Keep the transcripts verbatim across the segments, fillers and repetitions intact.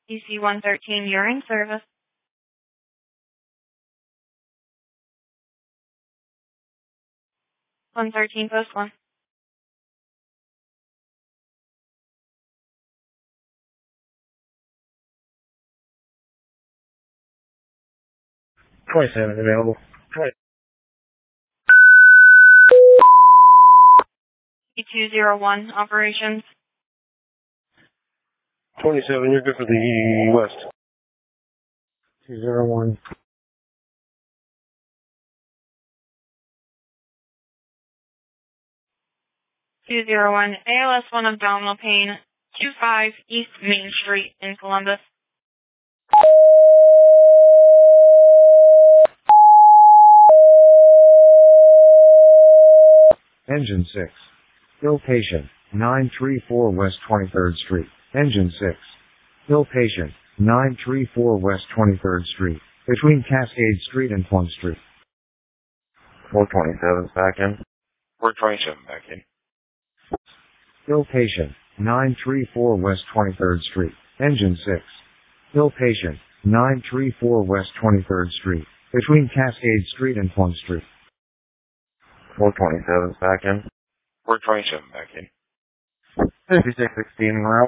D C one thirteen, you're in service. one thirteen, post one. twenty-seven available. D two zero one, operations. twenty-seven, you're good for the west. two zero one. two zero one, A L S one abdominal pain, two five East Main Street in Columbus. Engine six. Ill patient, nine three four West twenty-third Street. Engine six. Ill patient, nine three four West twenty-third Street, between Cascade Street and Plum Street. four twenty-seven, back in. four twenty-seven, back in. Ill patient, nine three four West twenty-third Street. Engine six. Ill patient, nine three four West twenty-third Street, between Cascade Street and Plum Street. four twenty-seven, back in. four twenty-seven, back in. fifty-six sixteen, en route.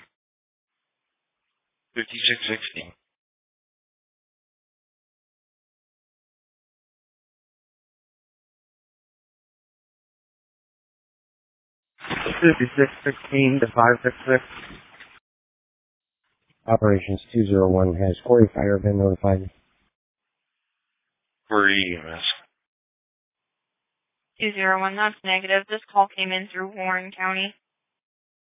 fifty-six sixteen. fifty-six sixteen to five six six. Operations two zero one has Corey Fire been notified? For E M S. two zero one, that's negative. This call came in through Warren County.